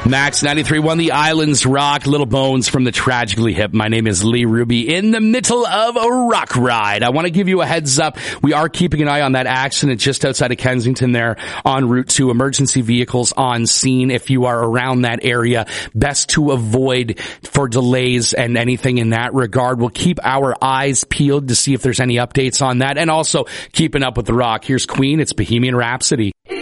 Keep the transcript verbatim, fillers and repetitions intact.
Max ninety-three one, The Islands Rock, Little Bones from the Tragically Hip. My name is Lee Ruby in the middle of a rock ride. I want to give you a heads up. We are keeping an eye on that accident just outside of Kensington there on Route two. Emergency vehicles on scene. If you are around that area, best to avoid for delays and anything in that regard. We'll keep our eyes peeled to see if there's any updates on that, and also keeping up with the rock. Here's Queen. It's Bohemian Rhapsody.